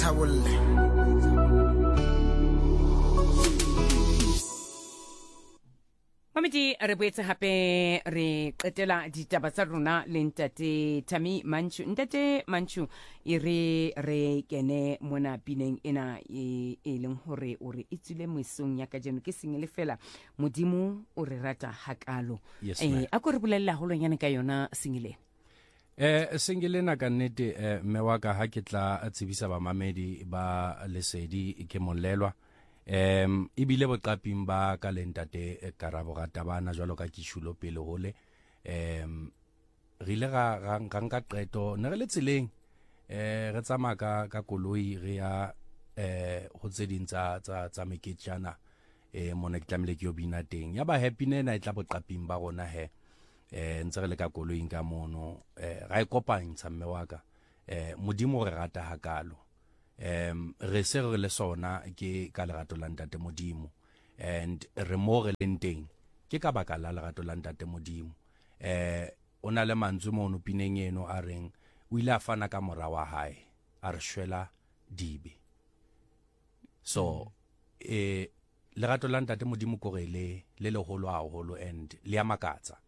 thabolle. Mamedi re boetse hape re qetela ditaba tsa rona le ntate Thami Mantshu. Ntate Mantshu re kene mona pineng ena e leng hore o re itsile moesong ya kajeno ke sengele fela modimo o re rata hakalo. Yes, a ko re bolella holonyana ka yona sengele. Sengelena ka nnete mme wa ka ha ke tla tsebisa ba mamedi ba lesedi ke molelwa ibile boqaping ba ka lentate Karabo Ratabana jwalo ka kishulo pele hole re ile ga nka qeto ne re le tseleng re tsamaya ka koloi re ya ho tseding tsa meketjana mona ke tlamile ke yo bina teng ya ba happy nena e tla boqaping ba rona he ntse re le ka koloing ka mono ra ikopantsa mme wa ka modimo re rata hakalo re se re le sona ke ka lerato la ntate modimo and re mo re leng teng ke ka baka la lerato la ntate modimo o na le mantswe mo no pineng eno a reng o ile a fana ka mora wa hae a re shwela dibe so lerato la ntate modimo ko re le holo haholo and le ya makatsa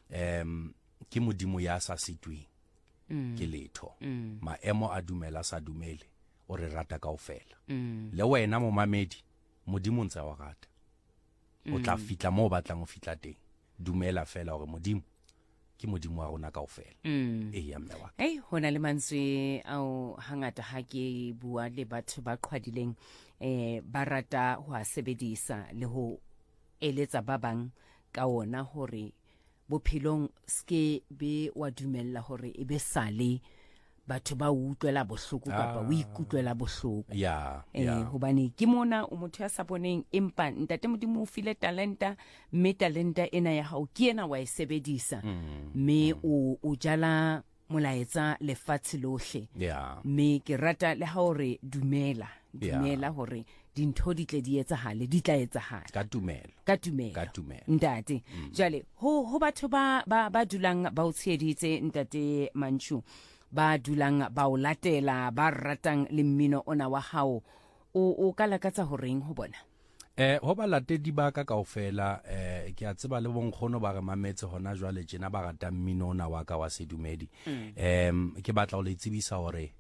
ke modimo ya sa sitwing ke letho maemo a dumela sa dumele o re rata kaofela le wena mo mamedi modimo ntse wa rata o tla fitla mo batlang o fitla teng dumela fela hore modimo ke modimo wa rona kaofela ya mme wa hona le mantswe ao hangata ha ke bua le batho ba qhwadileng ba rata ho a sebedisa le ho eletsa ba bang ka ona hore bophelong ske be wa dumella hore e be sale batho ba utlwela bohloko kapa o ikutlwela bohloko hobane ke mona o motho ya sa boneng empa ntate modimo o file talenta mme talenta ena ya hao ke ena wa e sebedisa mme o jala molaetsa lefatshe lohle mme ke rata le ha hore dumela hore dintho di tle di etsahale di tla etsahala ka tumelo ntate jale ho batho ba dulang ba o tsheditse ntate Mantshu ba dulang ba o latela ba ratang le mmino ona wa hao o ka lakatsa ho reng ho bona ho ba latedi ba ka kaofela ke a tseba le bonkgono ba re mametse hona jwale tjena ba rata mmino ona wa ka wa sedumedi ke batla ho le tsebisa hore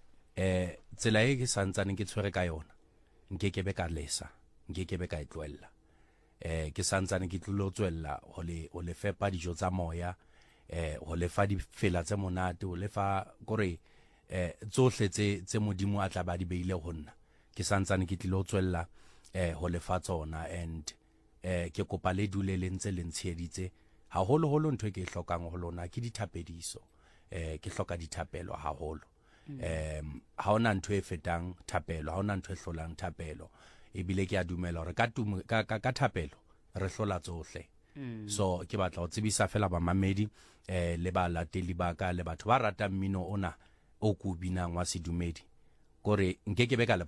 tsela e ke santsane ke tshwere ka yona nkekebe ka lesa nkekebe ka etloella ke santsane ke tlilo tswella ho le fepa dijo tsa moya ho lefa di fela tse monate ho lefa gore tsohle tse modimo a tla ba di beile ho nna ke santsane ke tlilo tswella ho lefa tsona and ke kopa le dule le ntse le ntsheditse haholo ntwe ke hlokang ho lona ke dithapediso ke hloka dithapelo haholo ha ona ntwe e fetang thapelo ha ona ntwe e hlolang thapelo ebile ke a dumela hore ka thapelo re hlola tsohle so ke batla ho tsebisa fela ba mamedi le ba lateli ba ka le batho ba rata mmino ona o ku binang wa sedumedi gore nkekebe ka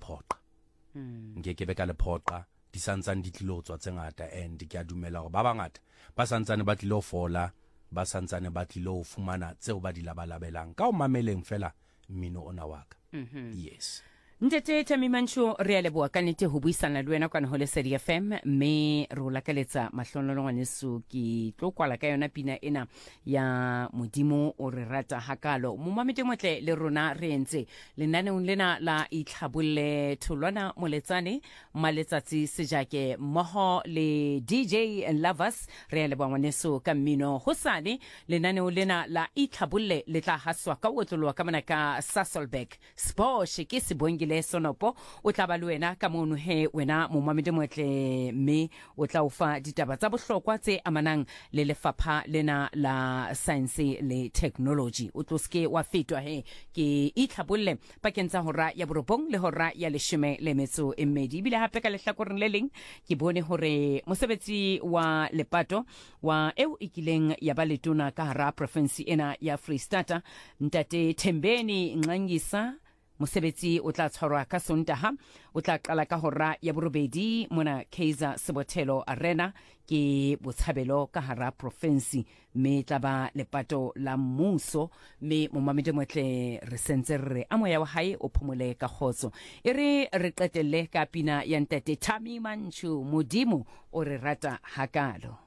lephoqa di santsane di tlilo tswa tse ngata and ke a dumela hore ba bangata ba santsane ba tlilo fola ba santsane ba tlilo fumana tseo ba di labalabelang ka o mameleng fela mmino ona wa ka yes Ntete Thami Mantshu re a leboa ka nnete ho buisana le wena kwana ho Lesedi FM mme re o lakaletsa mahlonolo ngwaneso ke tlo kwala ka yona pina ena ya modimo o re rata hakalo mo mamete motle le rona re entse lenaneong lena la itlhabolle tholwana moletsane maletsatsi sejake moho le DJ Lovers re a leboa ngwaneso ka mmino hosane lenaneong lena la itlhabolle le tla haswa ka otloloa ka mona ka Sasolburg Sposh ke sebongi le sonopo o tla ba le wena ka mono he wena mo mamedi motle mme o tla o fa ditaba tsa bohlokwa tse amanang le lefapha lena la science le technology o tloske wa fetwa he ke itlhabolle pakeng tsa hora ya borobong le hora ya leshome le metso e mmedi bile hape ka lehlakoreng le leng ke bone hore mosebetsi wa lepato wa eo ikileng ya ba letona ka hara province ena ya Free State ntate Thembeni Nqanyisa mosebetsi o tla tshwarwa ka Sontaha o tla qala ka hora ya borobedi mona Kaizer Sebothelo Arena ke Botshabelo ka hara province me tla ba lepato la mmuso me momamedi motle re sentse re amo ya hae o phomole ka khotso re qetelle ka pina ya Ntate Thami Mantshu Modimo o re rata hakalo.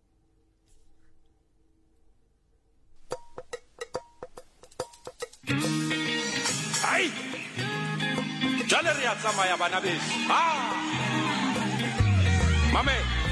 Ai! Jale re a tsamaya bana beso. Mame